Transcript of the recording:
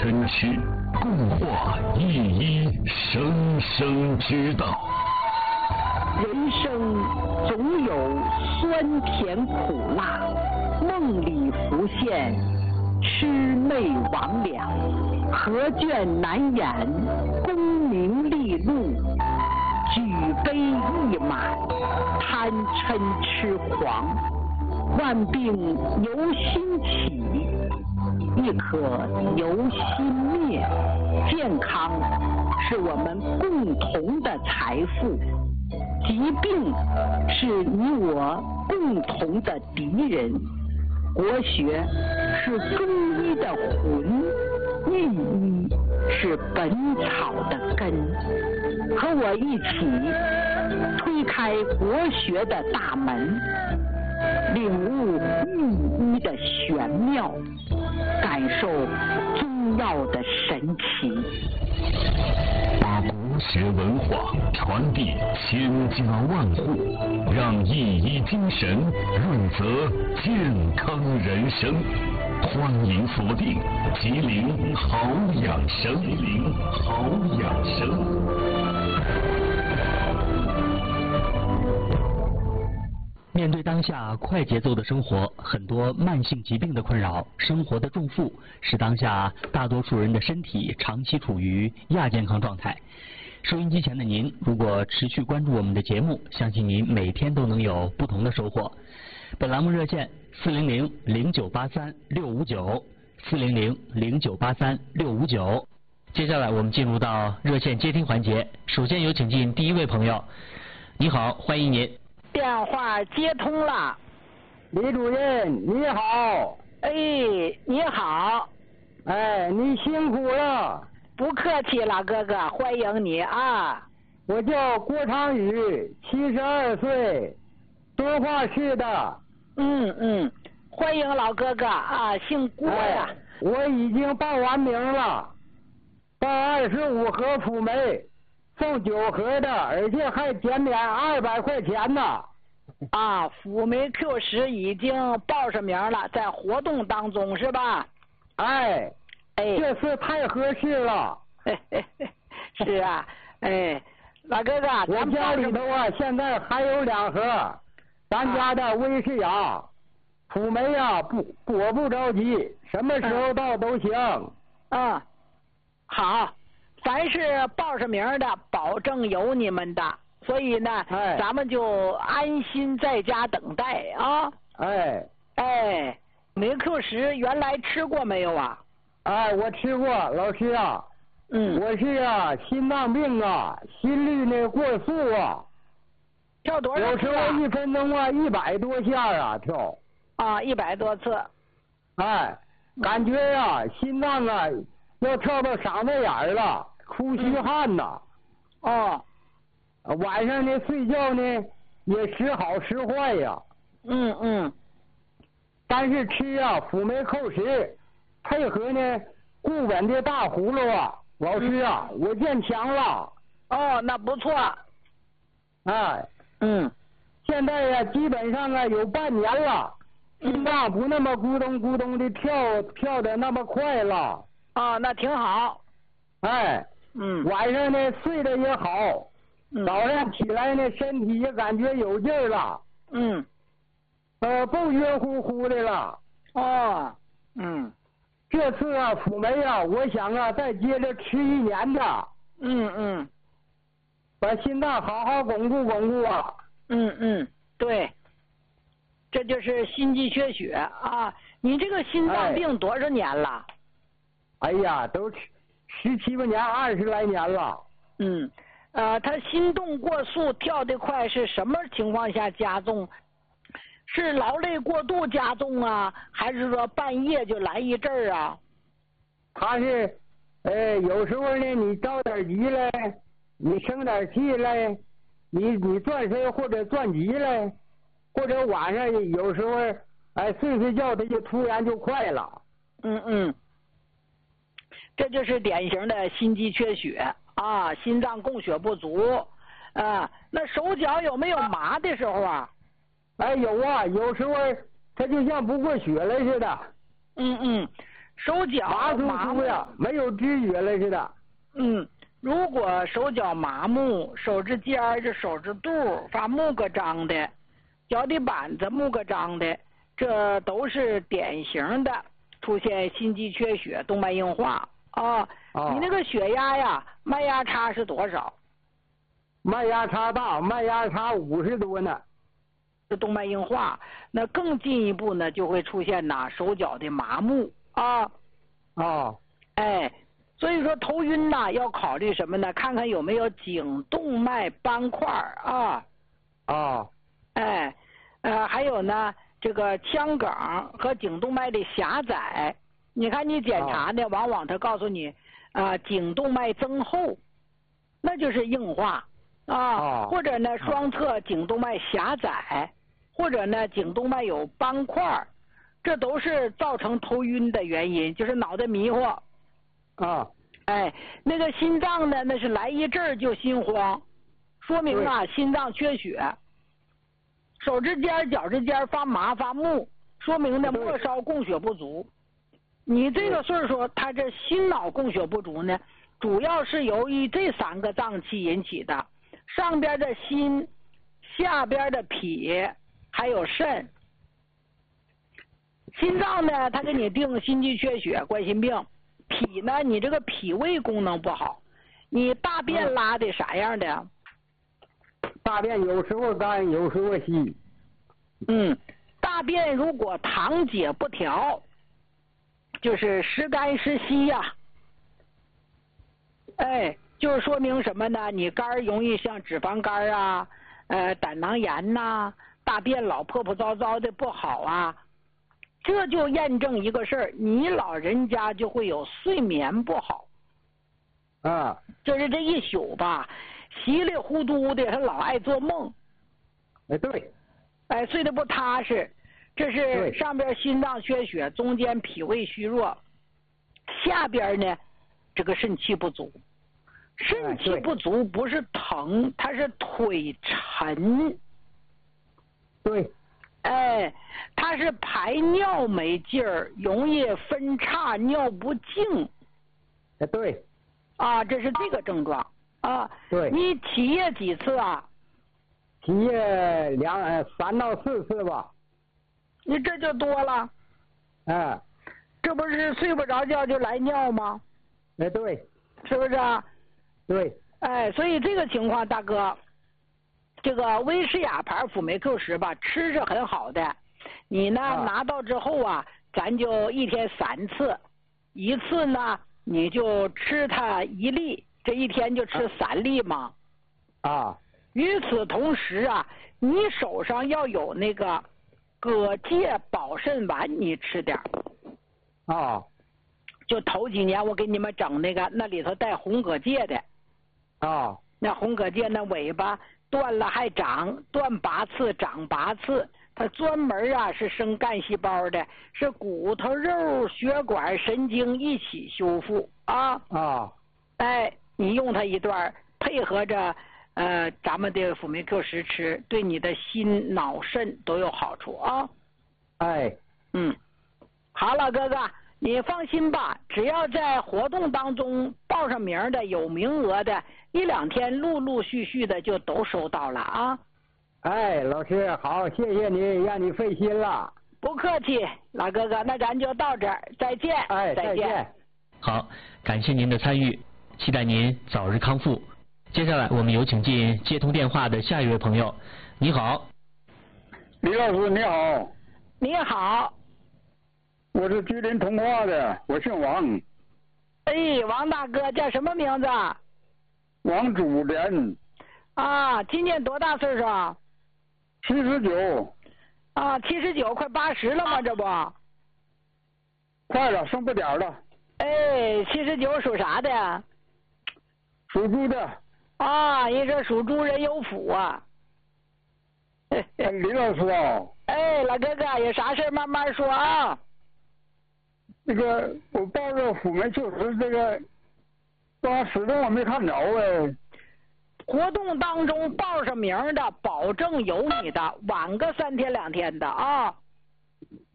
缱绻，共话一一生生之道。 人生总有酸甜苦辣，梦里浮现魑魅魍魉，何卷难掩功名利禄，举杯一满贪嗔痴狂，万病由心起，亦可由心灭。健康是我们共同的财富，疾病是你我共同的敌人。国学是中医的魂，御医是本草的根。和我一起推开国学的大门，领悟御医的玄妙，感受中药的神奇， 把国学文化传递千家万户，让一医精神润泽健康人生。欢迎锁定吉林好养生，吉林好养生。 面对当下快节奏的生活，很多慢性疾病的困扰，生活的重负，使当下大多数人的身体长期处于亚健康状态。收音机前的您，如果持续关注我们的节目，相信您每天都能有不同的收获。本栏目热线400-0983-659，400-0983-659。接下来我们进入到热线接听环节，首先有请进第一位朋友。你好，欢迎您。 电话接通了。 李主任你好。 哎，你好。 哎，你辛苦了。 不客气了，哥哥，欢迎你啊。 我叫郭长宇，72岁，敦化市的。 欢迎老哥哥啊，姓郭呀。 我已经报完名了，报25盒辅酶，送9盒的，而且还减免200块钱呢。 啊，辅酶 Q10已经报上名了，在活动当中是吧？ 哎，这次太合适了。 是啊，老哥哥， 我家里头啊，现在还有2盒，咱家的威士雅，辅酶啊，我不着急，什么时候到都行。 好，凡是报上名的，保证有你们的，所以呢，咱们就安心在家等待啊。酶 Q10原来吃过没有啊？ 我吃过，老师啊。我是心脏病啊，心率呢过速啊， 跳多少次？ 有时候1分钟100多下啊跳。 100多次。 感觉心脏要跳到嗓子眼了，出虚汗呐。晚上呢睡觉呢也时好时坏呀。但是吃辅酶Q10，配合呢固本的大葫芦老师我见强了。 那不错。 现在基本上有半年了，心脏不那么咕咚咕咚的跳的那么快了。 那挺好。 晚上呢睡得也好，早上起来呢身体也感觉有劲儿了。不晕乎乎的了。这次辅酶我想再接着吃1年的。把心脏好好巩固巩固啊。 对，这就是心肌缺血啊。你这个心脏病多少年了？ 哎呀，都17、8年，20来年了。 他心动过速，跳得快，是什么情况下加重？是劳累过度加重啊，还是说半夜就来一阵儿啊？ 他是，有时候呢，你着点急来，你生点气来，你转身或者转急来，或者晚上有时候，睡觉他就突然就快了。 这就是典型的心肌缺血啊，心脏供血不足啊。那手脚有没有麻的时候啊？ 有啊，有时候它就像不过血了似的。 手脚麻木呀，没有知觉了似的。 如果手脚麻木，手指尖儿、这手指肚发木个张的，脚底板子木个张的，这都是典型的出现心肌缺血、动脉硬化啊。你那个血压呀，脉压差是多少？ 脉压差大，脉压差50多呢。 这动脉硬化，那更进一步呢，就会出现手脚的麻木啊。所以说头晕要考虑什么呢？看看有没有颈动脉斑块啊。还有呢，这个腔梗和颈动脉的狭窄。你看你检查呢，往往他告诉你颈动脉增厚，那就是硬化或者呢双侧颈动脉狭窄，或者呢颈动脉有斑块，这都是造成头晕的原因，就是脑袋迷糊。那个心脏呢，那是来一阵儿就心慌，说明心脏缺血。手指尖、脚趾尖发麻发木，说明呢末梢供血不足。你这个岁数，他这心脑供血不足呢，主要是由于这3个脏器引起的，上边的心，下边的脾，还有肾。心脏呢，他给你定心肌缺血、冠心病。脾呢，你这个脾胃功能不好，你大便拉的啥样的？ 大便有时候干，有时候稀。 大便如果糖解不调，就是时干时稀呀。就是说明什么呢？你肝容易像脂肪肝啊，胆囊炎呐，大便老破破糟糟的不好啊。这就验证一个事儿，你老人家就会有睡眠不好。就是这一宿吧，稀里糊涂的，他老爱做梦。 对。 睡得不踏实，这是上边心脏缺血，中间脾胃虚弱，下边呢，这个肾气不足。肾气不足不是疼，它是腿沉。 对。 它是排尿没劲儿，容易分叉，尿不净。 对。 这是这个症状对。 你起夜几次啊？ 起夜3到4次吧。 你这就多了。这不是睡不着觉就来尿吗？ 对。 是不是啊？ 对。 所以这个情况，大哥，这个威士雅牌辅酶 Q10吧，吃是很好的。你呢拿到之后咱就1天3次，一次呢你就吃它1粒，这1天就吃3粒嘛。与此同时你手上要有那个蛤介保肾丸，你吃点。就头几年我给你们整那个，那里头带红蛤介的。那红蛤介那尾巴断了还长，断8次长8次，它专门是生干细胞的，是骨头、肉、血管、神经一起修复你用它一段，配合着咱们的辅酶 Q10吃，对你的心脑肾都有好处好了，哥哥，你放心吧，只要在活动当中报上名的，有名额的，1、2天陆陆续续的就都收到了老师好，谢谢你，让你费心了。 不客气，老哥哥，那咱就到这儿，再见。 再见。 好，感谢您的参与，期待您早日康复。接下来我们有请进接通电话的下一位朋友。你好。 李老师你好。 你好。 我是吉林通化的，我姓王。 王大哥叫什么名字？ 王祖莲。 今年多大岁数 ？79。 79，快80了吗？这不？ 快了，剩不点了。 79属啥的？ 属猪的。 你这属猪人有福啊。 李老师老哥哥，有啥事慢慢说啊。 这个我报这辅酶Q10这个，始终我没看着活动当中报上名的，保证有你的，晚个3天2天的